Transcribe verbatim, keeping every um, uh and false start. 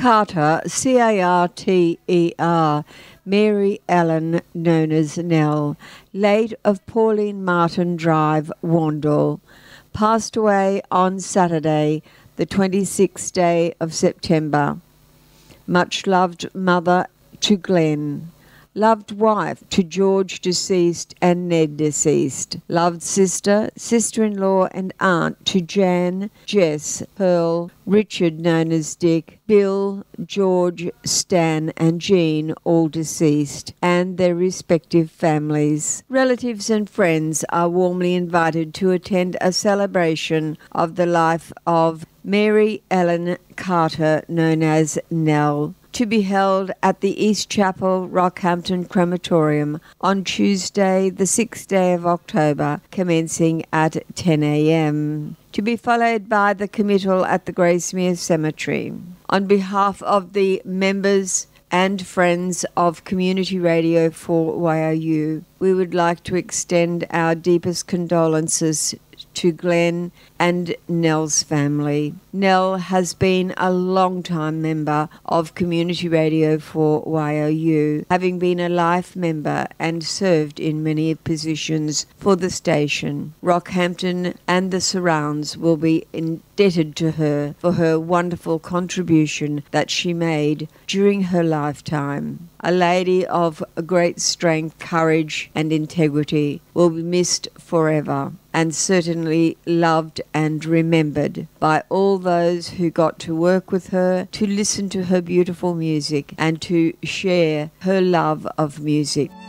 Carter, C A R T E R, Mary Ellen, known as Nell, late of Pauline Martin Drive, Wandle, passed away on Saturday, the twenty-sixth day of September. Much loved mother to Glenn. Loved wife to George deceased and Ned deceased. Loved sister, sister-in-law and aunt to Jan, Jess, Pearl, Richard known as Dick, Bill, George, Stan and Jean, all deceased, and their respective families. Relatives and friends are warmly invited to attend a celebration of the life of Mary Ellen Carter, known as Nell, to be held at the East Chapel, Rockhampton Crematorium on Tuesday, the sixth day of October, commencing at ten a.m. to be followed by the committal at the Gracemere Cemetery. On behalf of the members and friends of Community Radio four Y O U, we would like to extend our deepest condolences to Glenn and Nell's family. Nell has been a long-time member of Community Radio four Y O U, having been a life member and served in many positions for the station. Rockhampton and the surrounds will be indebted to her for her wonderful contribution that she made during her lifetime. A lady of great strength, courage and integrity, will be missed forever and certainly loved and remembered by all those who got to work with her, to listen to her beautiful music and to share her love of music.